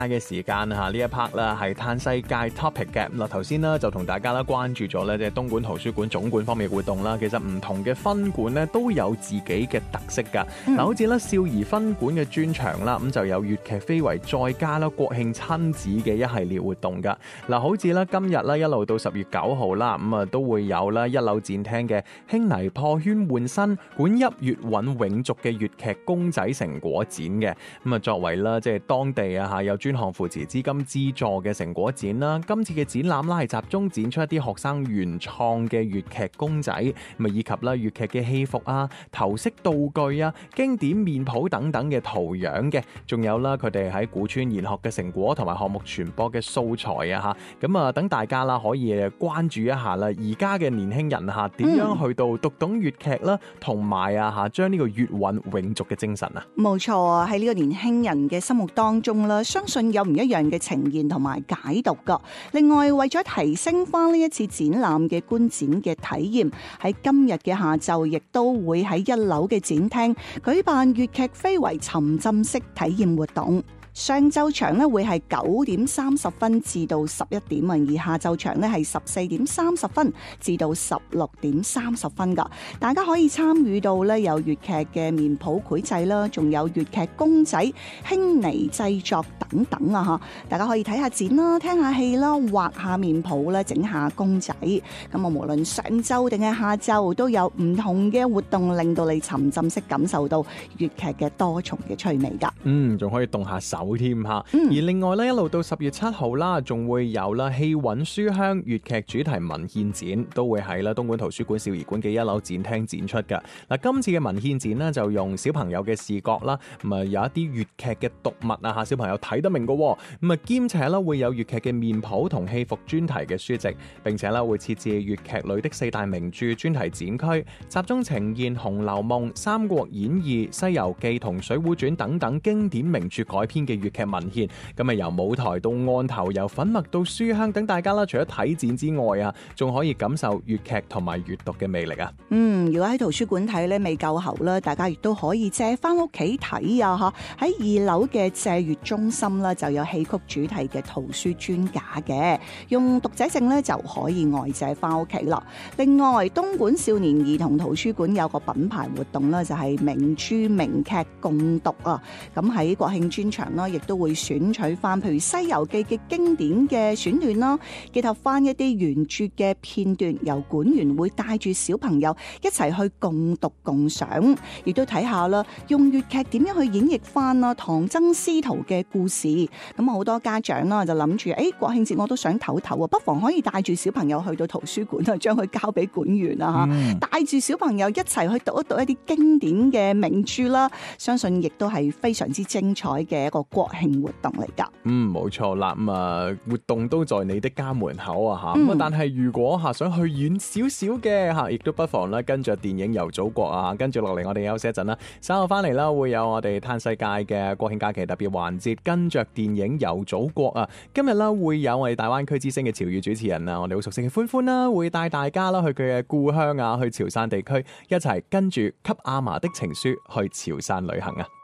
嘅時間呢一 part 啦，係嘆世界 topic 嘅。嗱，頭先呢就同大家啦關注咗咧，即係東莞圖書館總館方面嘅活動啦。其實唔同嘅分館咧都有自己嘅特色㗎。嗱，好似咧少兒分館嘅專場啦，咁就有粵劇非遺再加啦國慶親子嘅一系列活動㗎。嗱，好似咧今日咧一路到10月9號啦，咁啊都會有啦一樓展廳嘅輕泥破圈換新管泣粵韻永續嘅粵劇公仔成果展嘅。咁啊作為啦即係當地啊有專項扶持資金資助嘅成果展啦，今次嘅展覽啦係集中展出一啲學生原創嘅粵劇公仔，咁以及啦粵劇嘅戲服啊、頭飾道具啊、經典面譜等等嘅圖樣嘅，仲有啦佢哋喺古村研學嘅成果同埋項目傳播嘅素材啊嚇，咁啊等大家啦可以關注一下啦，而家嘅年輕人嚇點樣去到讀懂粵劇啦，同埋啊嚇將呢個粵韻永續嘅精神啊， 冇錯啊！喺呢個年輕人嘅心目當中啦，相信有唔一樣嘅呈現同埋解讀噶。另外，為咗提升翻呢一次展覽嘅觀展嘅體驗，喺今日嘅下晝亦都會喺1樓嘅展廳舉辦粵劇非遺沉浸式體驗活動。上晝場咧會係9點30分至到11點啊，而下晝場咧係14點30分至到16點30分噶。大家可以參與到咧有粵劇嘅面譜繪製啦，仲有粵劇公仔輕泥製作等等啊嚇。大家可以睇下展啦，聽下戲啦，畫下面譜啦，整下公仔。咁啊，無論上晝定係下晝都有唔同嘅活動，令到你沉浸式感受到粵劇嘅多重嘅趣味噶。 仲可以動下手添吓，而另外咧一路到10月7號啦，仲會有啦氣韻書香粵劇主題文獻展，都會喺啦東莞圖書館少兒館嘅1樓展廳展出噶。嗱，今次嘅文獻展呢，就用小朋友嘅視覺啦，咁啊有一啲粵劇嘅讀物啊吓，小朋友睇得明噶，咁啊兼且啦會有粵劇嘅面譜同戲服專題嘅書籍，並且啦會設置粵劇裏的4大名著專題展區，集中呈現《紅樓夢》《三國演義》《西遊記》同《水滸傳》等等經典名著改編嘅粵劇文獻，咁啊由舞台到案頭，由粉墨到書香，等大家啦，除咗睇展之外啊，仲可以感受粵劇同埋閱讀嘅魅力啊。 如果喺圖書館睇咧未夠喉啦，大家亦都可以借翻屋企睇啊吓。喺2樓嘅借閱中心啦，就有戲曲主題嘅圖書專架嘅，用讀者證咧就可以外借翻屋企啦。另外，東莞少年兒童圖書館有個品牌活動啦，就係名著名劇共讀啊。咁喺國慶專場啦，亦都會選取翻譬如《西遊記》嘅經典嘅選段啦，結合翻一啲原著嘅片段，由館員會帶住小朋友一齊去共讀共賞，亦都睇下啦，用粵劇點樣去演繹翻啦唐僧師徒嘅故事。咁好多家長啦就諗住，國慶節我都想唞唞啊，不妨可以帶住小朋友去到圖書館啊，將佢交俾館員啊吓，帶住小朋友一齊去讀一讀一啲經典嘅名著啦，相信亦都係非常之精彩嘅一個國慶活動嚟噶。 冇錯啦，活動都在你的家門口啊吓，但係如果想去遠少少嘅吓，亦都不妨啦跟着電影遊祖國啊，跟住落嚟我哋休息一陣啦，稍後翻嚟啦會有我哋嘆世界嘅國慶假期特別環節，跟着電影遊祖國啊，今日啦會有我哋大灣區之聲嘅潮語主持人啊，我哋好熟悉嘅歡歡啦，會帶大家啦去佢嘅故鄉啊，去潮汕地區，一齊跟住給阿嫲的情書去潮汕旅行啊。